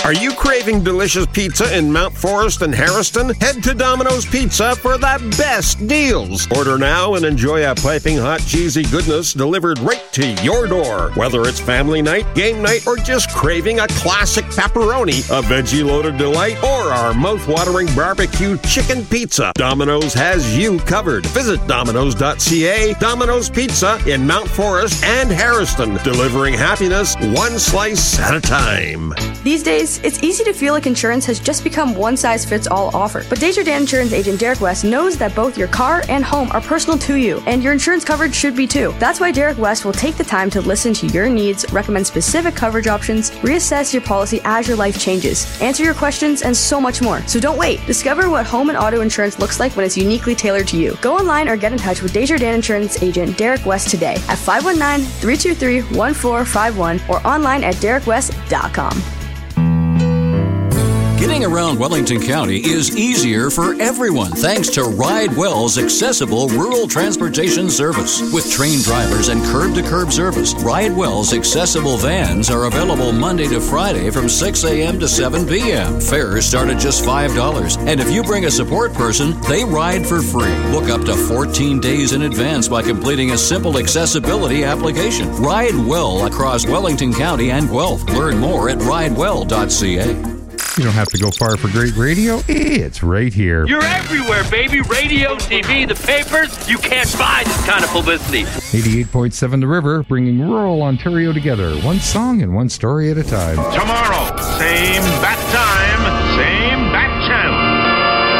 Are you craving delicious pizza in Mount Forest and Harrison? Head to Domino's Pizza for the best deals. Order now and enjoy a piping hot cheesy goodness delivered right to your door. Whether it's family night, game night, or just craving a classic pepperoni, a veggie-loaded delight, or our mouth-watering barbecue chicken pizza, Domino's has you covered. Visit Domino's.ca. Domino's Pizza in Mount Forest and Harrison, delivering happiness one slice at a time. These days, it's easy to feel like insurance has just become one-size-fits-all offer. But Desjardins Insurance agent Derek West knows that both your car and home are personal to you, and your insurance coverage should be too. That's why Derek West will take the time to listen to your needs, recommend specific coverage options, reassess your policy as your life changes, answer your questions, and so much more. So don't wait. Discover what home and auto insurance looks like when it's uniquely tailored to you. Go online or get in touch with Desjardins Insurance agent Derek West today at 519-323-1451 or online at derekwest.com. Getting around Wellington County is easier for everyone thanks to RideWell's accessible rural transportation service. With trained drivers and curb-to-curb service, RideWell's accessible vans are available Monday to Friday from 6 a.m. to 7 p.m. Fares start at just $5. And if you bring a support person, they ride for free. Book up to 14 days in advance by completing a simple accessibility application. Ride Well across Wellington County and Guelph. Learn more at ridewell.ca. You don't have to go far for great radio. It's right here. You're everywhere, baby. Radio, TV, the papers. You can't buy this kind of publicity. 88.7 The River, bringing rural Ontario together. One song and one story at a time. Tomorrow, same bat time.